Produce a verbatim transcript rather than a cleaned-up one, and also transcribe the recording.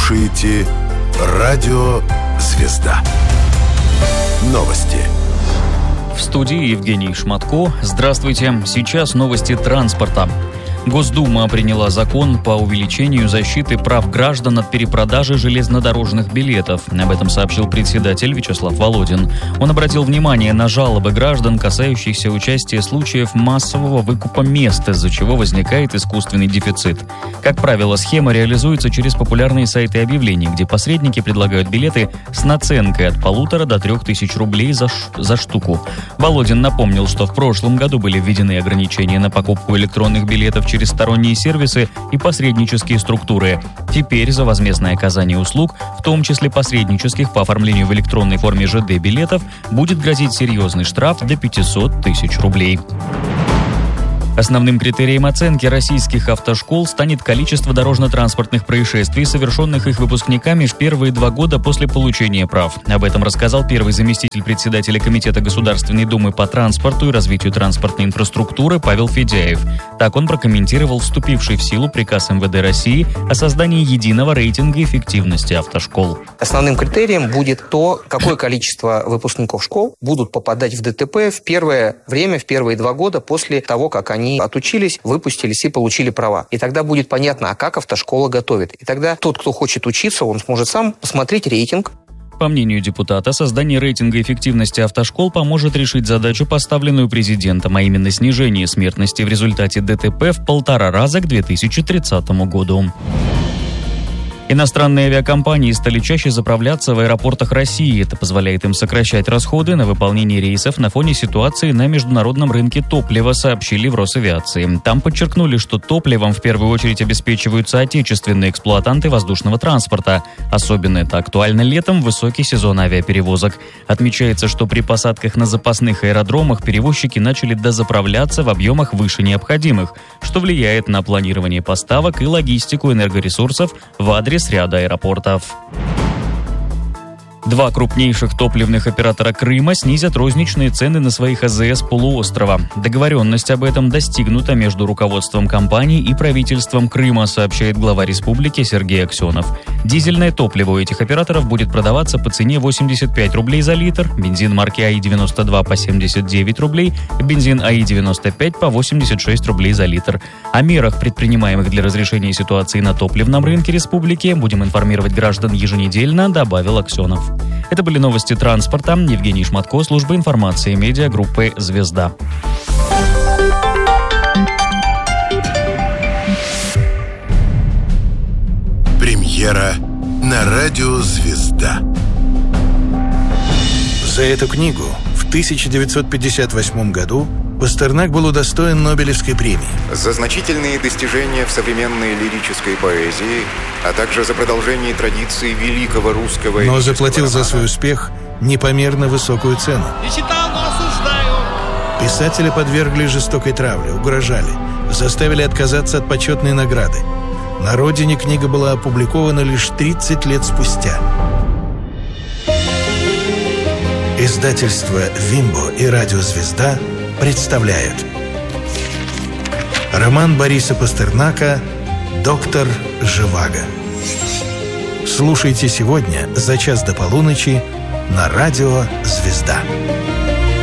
слушаете Радио «Звезда». Новости. В студии Евгений Шматко. Здравствуйте. Сейчас новости транспорта. Госдума приняла закон по увеличению защиты прав граждан от перепродажи железнодорожных билетов. Об этом сообщил председатель Вячеслав Володин. Он обратил внимание на жалобы граждан, касающихся участия случаев массового выкупа мест, из-за чего возникает искусственный дефицит. Как правило, схема реализуется через популярные сайты объявлений, где посредники предлагают билеты с наценкой от полутора до трех тысяч рублей за, ш... за штуку. Володин напомнил, что в прошлом году были введены ограничения на покупку электронных билетов через сторонние сервисы и посреднические структуры. Теперь за возмездное оказание услуг, в том числе посреднических по оформлению в электронной форме ЖД-билетов, будет грозить серьезный штраф до пятьсот тысяч рублей. Основным критерием оценки российских автошкол станет количество дорожно-транспортных происшествий, совершенных их выпускниками в первые два года после получения прав. Об этом рассказал первый заместитель председателя Комитета Государственной Думы по транспорту и развитию транспортной инфраструктуры Павел Федяев. Так он прокомментировал вступивший в силу приказ эм вэ дэ России о создании единого рейтинга эффективности автошкол. Основным критерием будет то, какое количество выпускников школ будут попадать в дэ тэ пэ в первое время, в первые два года после того, как они Они отучились, выпустились и получили права. И тогда будет понятно, а как автошкола готовит. И тогда тот, кто хочет учиться, он сможет сам посмотреть рейтинг. По мнению депутата, создание рейтинга эффективности автошкол поможет решить задачу, поставленную президентом, а именно снижение смертности в результате дэ тэ пэ в полтора раза к две тысячи тридцатому году. Иностранные авиакомпании стали чаще заправляться в аэропортах России. Это позволяет им сокращать расходы на выполнение рейсов на фоне ситуации на международном рынке топлива, сообщили в Росавиации. Там подчеркнули, что топливом в первую очередь обеспечиваются отечественные эксплуатанты воздушного транспорта. Особенно это актуально летом, в высокий сезон авиаперевозок. Отмечается, что при посадках на запасных аэродромах перевозчики начали дозаправляться в объемах выше необходимых, что влияет на планирование поставок и логистику энергоресурсов в адрес ряда аэропортов. Два крупнейших топливных оператора Крыма снизят розничные цены на своих а зэ эс полуострова. Договоренность об этом достигнута между руководством компании и правительством Крыма, сообщает глава республики Сергей Аксенов. Дизельное топливо у этих операторов будет продаваться по цене восемьдесят пять рублей за литр, бензин марки а и девяносто два по семьдесят девять рублей, бензин а и девяносто пять по восемьдесят шесть рублей за литр. О мерах, предпринимаемых для разрешения ситуации на топливном рынке республики, будем информировать граждан еженедельно, добавил Аксенов. Это были новости транспорта. Евгений Шматко, служба информации медиагруппы «Звезда». Премьера на радио «Звезда». За эту книгу в тысяча девятьсот пятьдесят восьмом году Пастернак был удостоен Нобелевской премии. За значительные достижения в современной лирической поэзии, а также за продолжение традиции великого русского... Но заплатил за свой успех непомерно высокую цену. Не читал, но осуждаю. Писателя подвергли жестокой травле, угрожали, заставили отказаться от почетной награды. На родине книга была опубликована лишь тридцать лет спустя. Издательство «Вимбо» и радио «Звезда» представляют роман Бориса Пастернака «Доктор Живаго». Слушайте сегодня за час до полуночи на радио «Звезда».